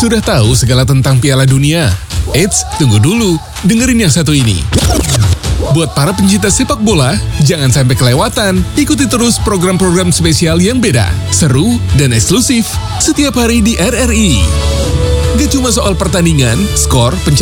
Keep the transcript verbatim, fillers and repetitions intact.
Sudah tahu segala tentang Piala Dunia? Eits, tunggu dulu, dengerin yang satu ini. Buat para pencinta sepak bola, jangan sampai kelewatan. Ikuti terus program-program spesial yang beda, seru, dan eksklusif setiap hari di R R I. Gak cuma soal pertandingan, skor, pencapaian,